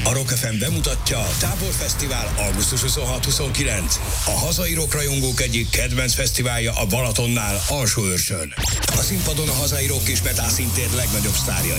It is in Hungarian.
A Rock FM bemutatja Tábor Fesztivál augusztus 26-29. A hazai rockrajongók egyik kedvenc fesztiválja a Balatonnál, Alsóőrsön. A színpadon a hazai rock és metal színtér legnagyobb sztárjai.